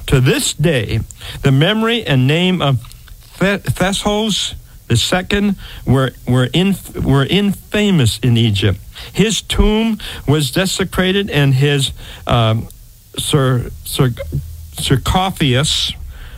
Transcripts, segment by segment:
To this day, the memory and name of Thessos II were infamous in Egypt. His tomb was desecrated and his sarcophagus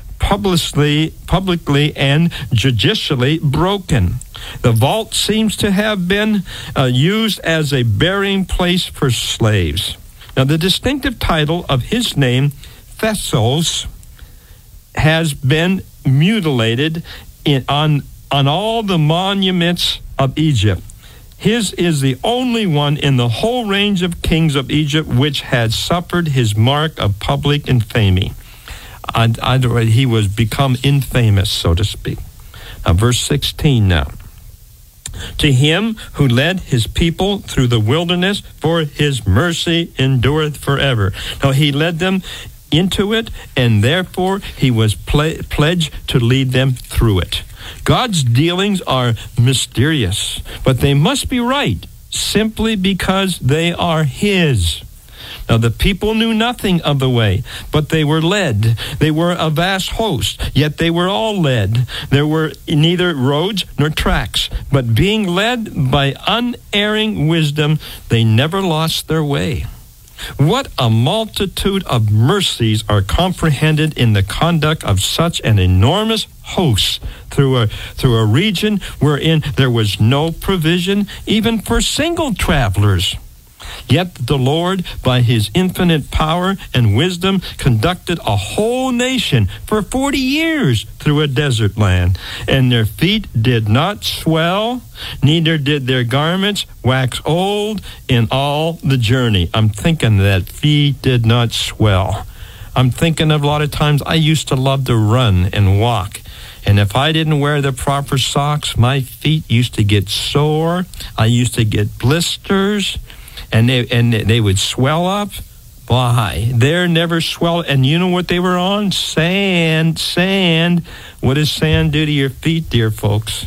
publicly and judicially broken. The vault seems to have been used as a burying place for slaves. Now, the distinctive title of his name, Thessos, has been mutilated on all the monuments of Egypt. His is the only one in the whole range of kings of Egypt which had suffered his mark of public infamy. He was become infamous, so to speak. Now, verse 16 now. To him who led his people through the wilderness, for his mercy endureth forever. Now, he led them into it, and therefore he was pledged to lead them through it. God's dealings are mysterious, but they must be right simply because they are his. Now, the people knew nothing of the way, but they were led. They were a vast host, yet they were all led. There were neither roads nor tracks, but being led by unerring wisdom, they never lost their way. What a multitude of mercies are comprehended in the conduct of such an enormous host through a region wherein there was no provision even for single travelers. Yet the Lord, by his infinite power and wisdom, conducted a whole nation for 40 years through a desert land, and their feet did not swell, neither did their garments wax old in all the journey. I'm thinking that feet did not swell. I'm thinking of a lot of times I used to love to run and walk. And if I didn't wear the proper socks, my feet used to get sore. I used to get blisters. And they would swell up. Why? They're never swell. And you know what they were on? Sand. What does sand do to your feet, dear folks?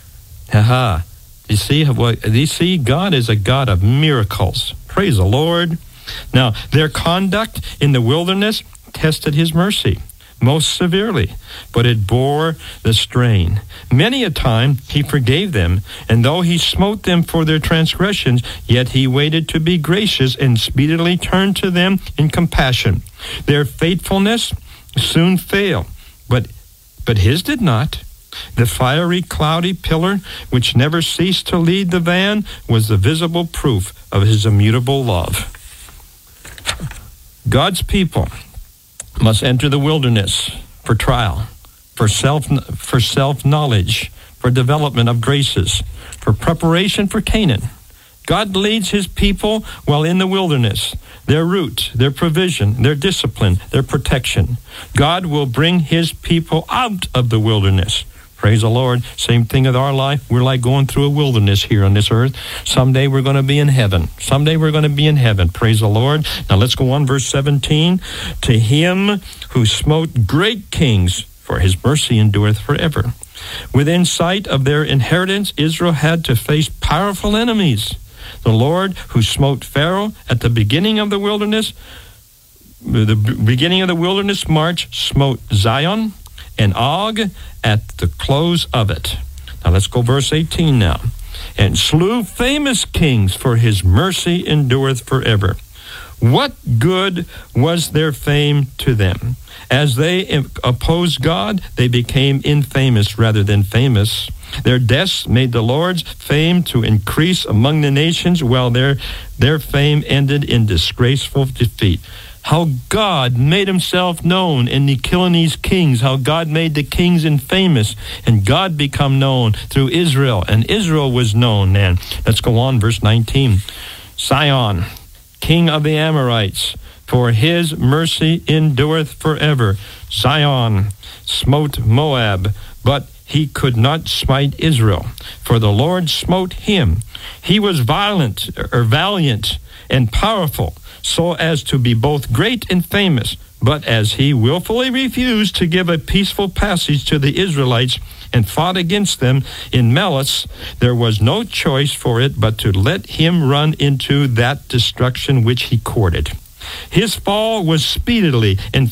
You see, God is a God of miracles. Praise the Lord. Now, their conduct in the wilderness tested his mercy most severely, but it bore the strain. Many a time he forgave them, and though he smote them for their transgressions, yet he waited to be gracious and speedily turned to them in compassion. Their faithfulness soon failed, but his did not. The fiery, cloudy pillar, which never ceased to lead the van, was the visible proof of his immutable love. God's people must enter the wilderness for trial, for self-knowledge, for development of graces, for preparation for Canaan. God leads his people while in the wilderness, their route, their provision, their discipline, their protection. God will bring his people out of the wilderness. Praise the Lord. Same thing with our life. We're like going through a wilderness here on this earth. Someday we're going to be in heaven. Praise the Lord. Now let's go on, verse 17. To him who smote great kings, for his mercy endureth forever. Within sight of their inheritance, Israel had to face powerful enemies. The Lord who smote Pharaoh at the beginning of the wilderness march smote Zion and Og at the close of it. Now let's go verse 18 now. And slew famous kings, for his mercy endureth forever. What good was their fame to them? As they opposed God, they became infamous rather than famous. Their deaths made the Lord's fame to increase among the nations, while their fame ended in disgraceful defeat. How God made himself known in the killing these kings, how God made the kings infamous, and God become known through Israel, and Israel was known then. Let's go on, verse 19. Sihon, king of the Amorites, for his mercy endureth forever. Sihon smote Moab, but he could not smite Israel, for the Lord smote him. He was valiant and powerful, so as to be both great and famous. But as he willfully refused to give a peaceful passage to the Israelites and fought against them in malice, there was no choice for it but to let him run into that destruction which he courted. His fall was speedily and